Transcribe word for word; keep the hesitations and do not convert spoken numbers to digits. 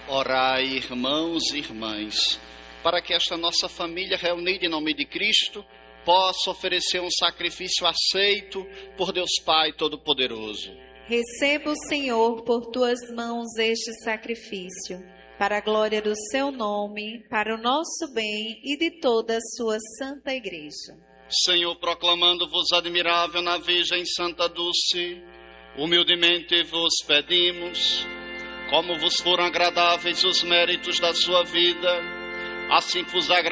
Orai, irmãos e irmãs, para que esta nossa família reunida em nome de Cristo possa oferecer um sacrifício aceito por Deus Pai Todo-Poderoso. Receba o Senhor por tuas mãos este sacrifício, para a glória do seu nome, para o nosso bem e de toda a sua santa igreja. Senhor, proclamando-vos admirável na Virgem Santa Dulce, humildemente vos pedimos, como vos foram agradáveis os méritos da sua vida, assim vos agrade